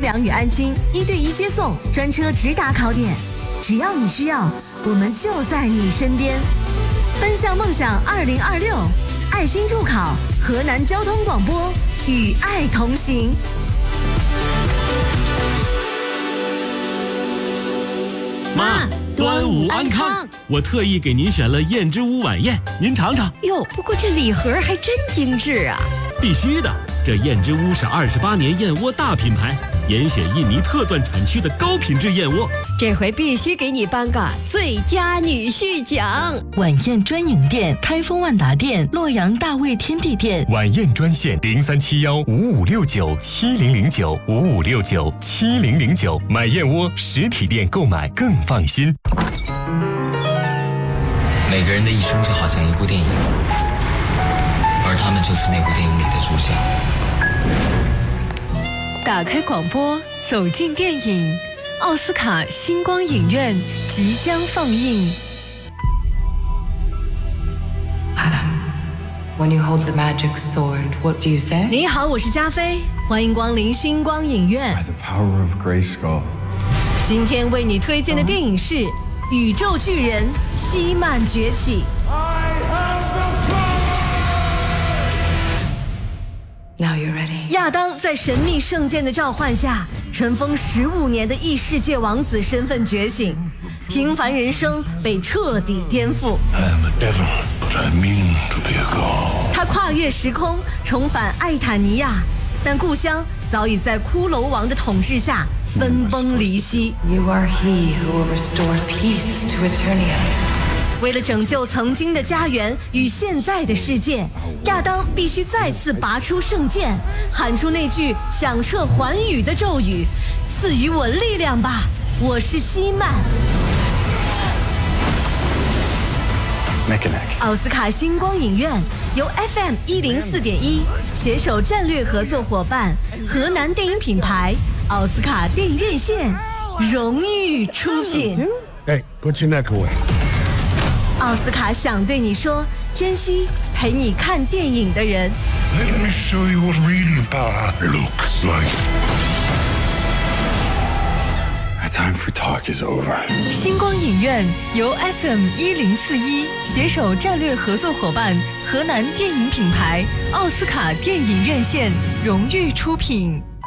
良与安亲1对1接送，专车直达考点，只要你需要，我们就在你身边。奔向梦想2026，爱心助考，河南交通广播与爱同行。 妈，端午安康！我特意给您选了燕之屋晚宴，您尝尝。 哟，不过这礼盒还真精致啊！ 必须的，这燕之屋是28年燕窝大品牌，严选印尼特钻产区的高品质燕窝。 这回必须给你颁个最佳女婿奖！ 晚宴专营店：开封万达店、洛阳大味天地店。 晚宴专线03715569700955697009，买燕窝实体店购买更放心。 每个人的一生就好像一部电影，而他们就是那部电影里的主角。 打开广播，走进电影。奥斯卡星光影院即将放映。 When you hold the magic sword, what do you say? 你好，我是加菲，欢迎光临星光影院。 By the power of Grayskull. 今天为你推荐的电影是《宇宙巨人：希曼崛起》。 Now you're ready. 亚当在神秘圣剑的召唤下，尘封15年的异世界王子身份觉醒，平凡人生被彻底颠覆。 I am a devil, but I mean to be a god. 他跨越时空，重返艾坦尼亚，但故乡早已在骷髅王的统治下分崩离析。 You are he who will restore peace to Eternia. 为了拯救曾经的家园与现在的世界，亚当必须再次拔出圣剑，喊出那句响彻寰宇的咒语：赐予我力量吧，我是希曼。奥斯卡星光影院由 FM 104.1携手战略合作伙伴河南电影品牌奥斯卡电影院线荣誉出品。 Hey, put your neck away. 奥斯卡想对你说，珍惜陪你看电影的人。 Let me show you what real power looks like. Our time for talk is over. 星光影院由 FM 1041携手战略合作伙伴河南电影品牌奥斯卡电影院线荣誉出品。